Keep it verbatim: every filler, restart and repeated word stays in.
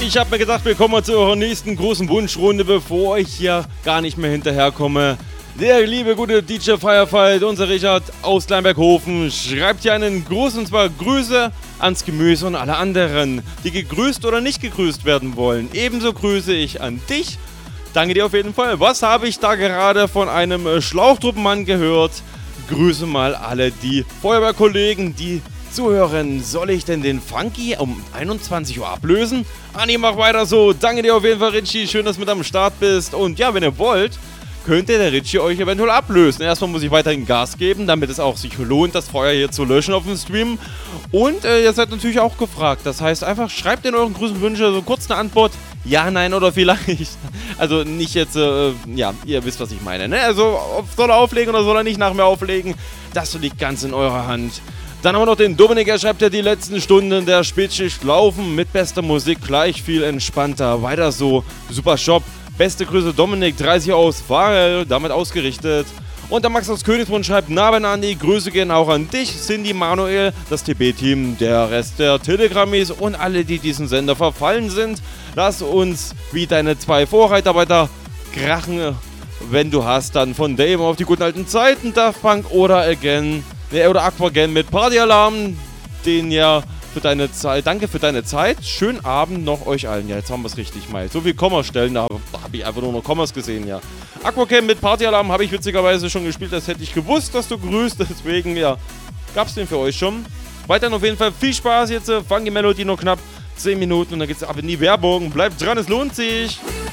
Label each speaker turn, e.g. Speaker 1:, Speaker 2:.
Speaker 1: Ich habe mir gedacht, wir kommen zu eurer nächsten großen Wunschrunde, bevor ich hier gar nicht mehr hinterherkomme. Der liebe gute D J Firefight, unser Richard aus Kleinberghofen, schreibt hier einen Gruß, und zwar Grüße ans Gemüse und alle anderen, die gegrüßt oder nicht gegrüßt werden wollen. Ebenso grüße ich an dich. Danke dir auf jeden Fall. Was habe ich da gerade von einem Schlauchtruppenmann gehört? Grüße mal alle die Feuerwehrkollegen, die zuhören. Soll ich denn den Funky um einundzwanzig Uhr ablösen? Anni, mach weiter so. Danke dir auf jeden Fall, Richie. Schön, dass du mit am Start bist. Und ja, wenn ihr wollt, könnte der Richie euch eventuell ablösen. Erstmal muss ich weiterhin Gas geben, damit es auch sich lohnt, das Feuer hier zu löschen auf dem Stream. Und äh, ihr seid natürlich auch gefragt. Das heißt, einfach schreibt in euren Grüßen und Wünsche so kurz eine Antwort. Ja, nein oder vielleicht. Also nicht jetzt, äh, ja, ihr wisst, was ich meine, ne? Also soll er auflegen oder soll er nicht nach mir auflegen? Das liegt ganz in eurer Hand. Dann haben wir noch den Dominik, er schreibt ja, die letzten Stunden der Spätschicht laufen mit bester Musik gleich viel entspannter. Weiter so, super Shop. Beste Grüße Dominik, dreißig aus Farel, damit ausgerichtet. Und der Max aus Königsbrunn schreibt, na Ben Andi, Grüße gehen auch an dich, Cindy, Manuel, das T B-Team, der Rest der Telegrammis und alle, die diesen Sender verfallen sind. Lass uns wie deine zwei Vorreiterarbeiter krachen, wenn du hast, dann von Dave auf die guten alten Zeiten, Daft Punk oder Again, oder Aquagen mit Partyalarm, den ja für deine Zeit, danke für deine Zeit, schönen Abend noch euch allen. Ja, jetzt haben wir es richtig mal. So viel Kommastellen, da habe hab ich einfach nur noch Kommas gesehen, ja. Aquacam mit Partyalarm habe ich witzigerweise schon gespielt, das hätte ich gewusst, dass du grüßt, deswegen, ja, gab's den für euch schon. Weiterhin auf jeden Fall viel Spaß jetzt, Funky Melody, noch knapp zehn Minuten und dann geht's ab in die Werbung. Bleibt dran, es lohnt sich.